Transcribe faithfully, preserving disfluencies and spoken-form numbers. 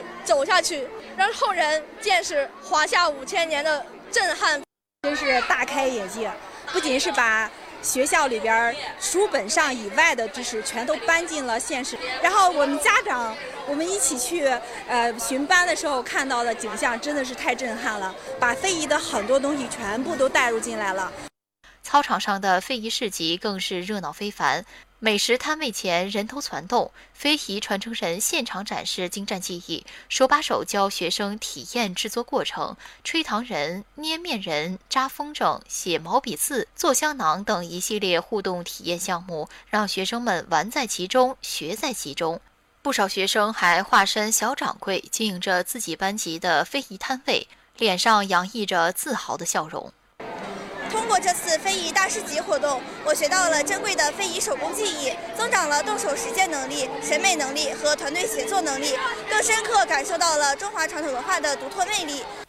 走下去，让后人见识华夏五千年的震撼。 真是大开眼界，不仅是把学校里边书本上以外的知识全都搬进了现实，然后我们家长我们一起去呃巡班的时候看到的景象真的是太震撼了，把非遗的很多东西全部都带入进来了。 操场上的非遗市集更是热闹非凡，美食摊位前人头攒动，非遗传承人现场展示精湛技艺，手把手教学生体验制作过程，吹糖人、捏面人、扎风筝、写毛笔字、做香囊等一系列互动体验项目，让学生们玩在其中，学在其中。不少学生还化身小掌柜，经营着自己班级的非遗摊位，脸上洋溢着自豪的笑容。 通过这次非遗大市集活动，我学到了珍贵的非遗手工技艺，增长了动手实践能力、审美能力和团队协作能力，更深刻感受到了中华传统文化的独特魅力。